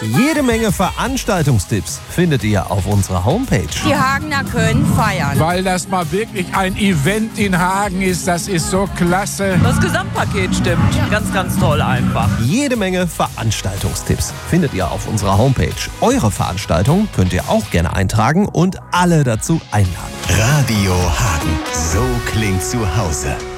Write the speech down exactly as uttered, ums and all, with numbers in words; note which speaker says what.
Speaker 1: Jede Menge Veranstaltungstipps findet ihr auf unserer Homepage.
Speaker 2: Die Hagener können feiern.
Speaker 3: Weil das mal wirklich ein Event in Hagen ist, das ist so klasse.
Speaker 4: Das Gesamtpaket stimmt. Ganz, ganz toll einfach.
Speaker 1: Jede Menge Veranstaltungstipps findet ihr auf unserer Homepage. Eure Veranstaltung könnt ihr auch gerne eintragen und alle dazu einladen.
Speaker 5: Radio Hagen. So klingt zu Hause.